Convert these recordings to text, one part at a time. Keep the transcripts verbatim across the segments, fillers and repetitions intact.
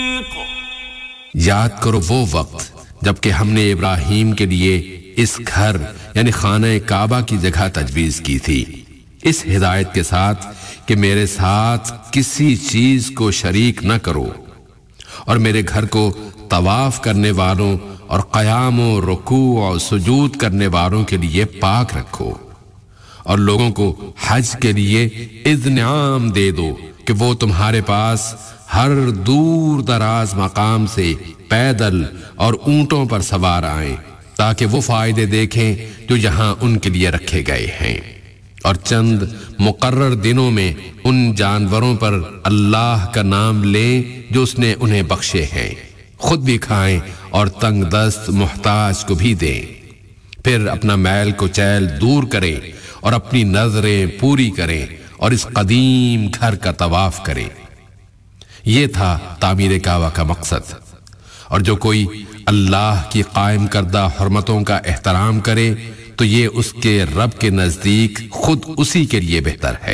یاد کرو وہ وقت جبکہ ہم نے ابراہیم کے لیے اس گھر یعنی خانہ کعبہ کی جگہ تجویز کی تھی، اس ہدایت کے ساتھ کہ میرے ساتھ کسی چیز کو شریک نہ کرو، اور میرے گھر کو طواف کرنے والوں اور قیام و رکوع اور سجود کرنے والوں کے لیے پاک رکھو، اور لوگوں کو حج کے لیے اذن عام دے دو کہ وہ تمہارے پاس ہر دور دراز مقام سے پیدل اور اونٹوں پر سوار آئیں تاکہ وہ فائدے دیکھیں جو یہاں ان کے لیے رکھے گئے ہیں، اور چند مقرر دنوں میں ان جانوروں پر اللہ کا نام لیں جو اس نے انہیں بخشے ہیں، خود بھی کھائیں اور تنگ دست محتاج کو بھی دیں، پھر اپنا میل کو چیل دور کریں اور اپنی نظریں پوری کریں اور اس قدیم گھر کا طواف کریں۔ یہ تھا تعمیر کعبہ کا مقصد، اور جو کوئی اللہ کی قائم کردہ حرمتوں کا احترام کرے تو یہ اس کے رب کے نزدیک خود اسی کے لیے بہتر ہے۔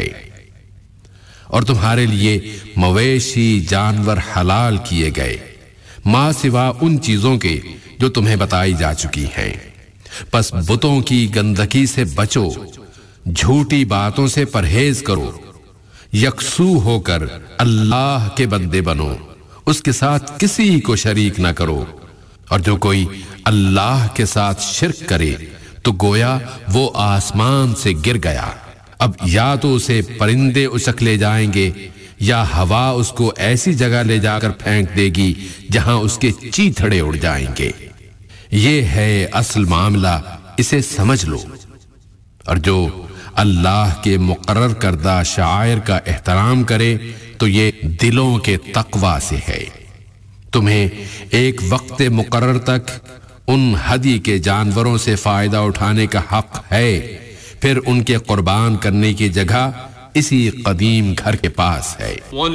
اور تمہارے لیے مویشی جانور حلال کیے گئے ما سوا ان چیزوں کے جو تمہیں بتائی جا چکی ہیں، پس بتوں کی گندگی سے بچو، جھوٹی باتوں سے پرہیز کرو، یکسو ہو کر اللہ کے بندے بنو، اس کے ساتھ کسی کو شریک نہ کرو، اور جو کوئی اللہ کے ساتھ شرک کرے تو گویا وہ آسمان سے گر گیا، اب یا تو اسے پرندے اچک لے جائیں گے یا ہوا اس کو ایسی جگہ لے جا کر پھینک دے گی جہاں اس کے چیتھڑے اڑ جائیں گے۔ یہ ہے اصل معاملہ، اسے سمجھ لو۔ اور جو اللہ کے مقرر کردہ شعائر کا احترام کرے تو یہ دلوں کے تقوی سے ہے۔ تمہیں ایک وقت مقرر تک ان ہدی کے جانوروں سے فائدہ اٹھانے کا حق ہے، پھر ان کے قربان کرنے کی جگہ اسی قدیم گھر کے پاس ہے۔